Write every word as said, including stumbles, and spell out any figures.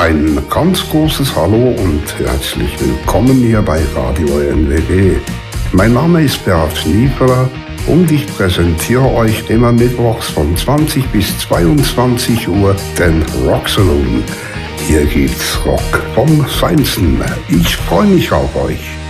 Ein ganz großes Hallo und herzlich willkommen hier bei Radio N W G. Mein Name ist Beat Schnieferer und ich präsentiere euch immer mittwochs von zwanzig bis zweiundzwanzig Uhr den Rock Saloon. Hier gibt's Rock vom Feinsten. Ich freue mich auf euch.